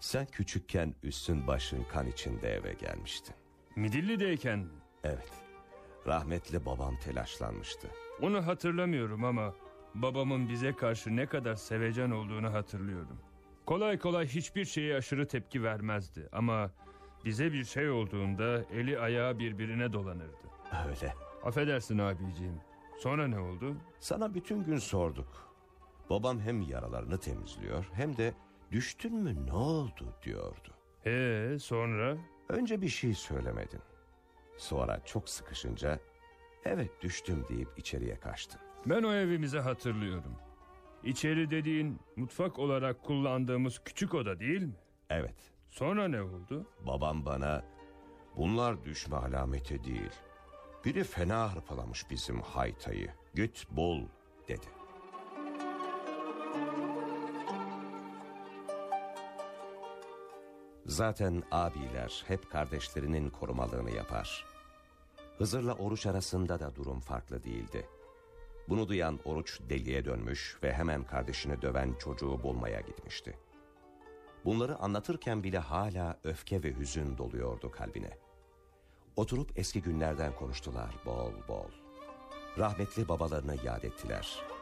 Sen küçükken üstün başın kan içinde eve gelmiştin. Midilli'deyken mi? Evet. Rahmetli babam telaşlanmıştı. Onu hatırlamıyorum ama babamın bize karşı ne kadar sevecen olduğunu hatırlıyorum. Kolay kolay hiçbir şeye aşırı tepki vermezdi ama bize bir şey olduğunda eli ayağı birbirine dolanırdı. Öyle. Affedersin abiciğim. Sonra ne oldu? Sana bütün gün sorduk. Babam hem yaralarını temizliyor hem de düştün mü ne oldu diyordu. Sonra? Önce bir şey söylemedin. Sonra çok sıkışınca evet düştüm deyip içeriye kaçtın. Ben o evimizi hatırlıyorum. İçeri dediğin mutfak olarak kullandığımız küçük oda değil mi? Evet. Sonra ne oldu? Babam bana bunlar düşme alameti değil. Biri fena hırpalamış bizim haytayı. Git bul dedi. Zaten abiler hep kardeşlerinin korumalığını yapar. Hızır'la Oruç arasında da durum farklı değildi. Bunu duyan Oruç deliye dönmüş ve hemen kardeşini döven çocuğu bulmaya gitmişti. Bunları anlatırken bile hala öfke ve hüzün doluyordu kalbine. Oturup eski günlerden konuştular bol bol. Rahmetli babalarını yad ettiler.